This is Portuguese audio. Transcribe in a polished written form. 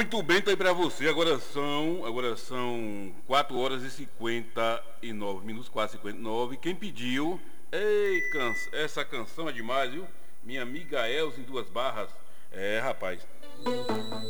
Muito bem, tá aí pra você. Agora são 4 horas e 59 minutos, quase 59. Quem pediu? Ei, essa canção é demais, viu? Minha amiga Elza em Duas Barras. É, rapaz.